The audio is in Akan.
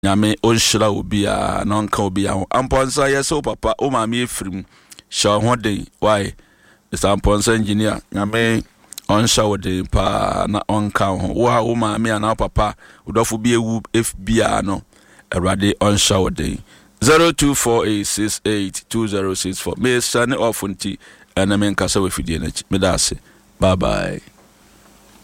nyame onhyira obi a na onka obi a amponsa yeso papa o maame efrim sha ho den why Mr. Amponsa engineer nyame onhyira wode pa na onka ho wo o maame na papa udofo bi ewu FBA no Erade onhyira wode 0248682064 me sane ofunti ena me nkasa we fidie na chi me da ase bye bye